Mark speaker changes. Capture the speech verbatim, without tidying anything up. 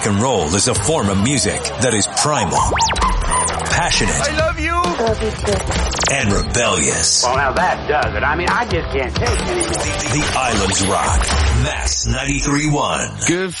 Speaker 1: Rock and roll is a form of music that is primal, passionate. I love you. Love you too. And rebellious.
Speaker 2: Well, now that does it. I mean, I just can't take it anymore.
Speaker 1: The, the Islands Rock. Mass ninety-three point one.
Speaker 3: Good